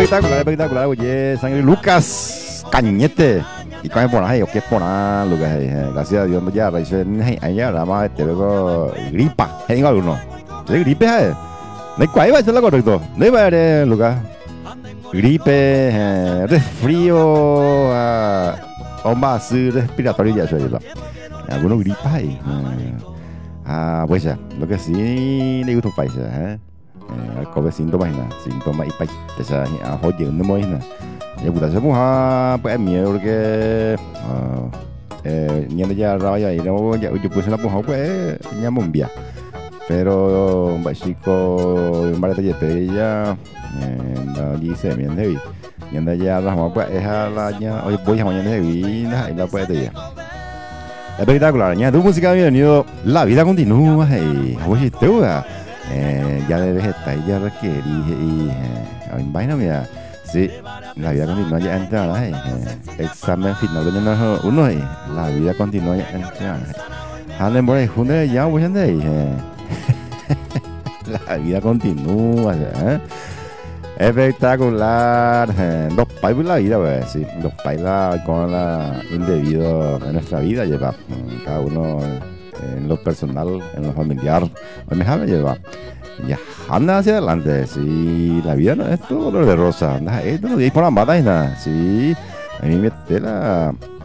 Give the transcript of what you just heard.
espectacular, espectacular, oye, Sangre Lucas Cañete. Y con el ponaje, yo qué ponar, Lucas, gracias a Dios, ya, raíces, allá, nada más, te veo gripa, digo alguno. ¿Sí, gripe, no hay cuál, eso es lo correcto. No iba a ver, Lucas. Gripe, resfrío, bomba así respiratorio, ya soy yo. Algunos gripas ahí. Pues ya, lo que sí le gusta país, có síntomas nè, síntomas y país, thế là hồi dưỡng nó mới nè, giờ chúng ta sẽ muốn ha, bây em nhiều cái, nhà nó ra rồi vậy, nó giờ chụp cái nó cũng không có nhà mồm bia, pero bây chico, mà ta dễ ya, nó đi xe miền thế, nhà nó ra ra mà bây ha là nhà, ôi bố nhà thế vì nó hay là bây giờ. Espectacular, ya tu música bienvenido. La vida continúa, oye, tú, ya de vegeta, ya requiere y vaina mía. Sí, la vida continúa ya entra, examen final de uno, la vida continúa ya entra. Halen por ahí, junte ya, voy a la vida continúa, espectacular, los países la vida, pues, sí, los países con la indebido en nuestra vida lleva, cada uno en lo personal, en lo familiar, me déjame llevar, ya anda hacia adelante, sí, la vida no es todo color de rosa, anda, esto no dice por la mata, sí, a mí me tela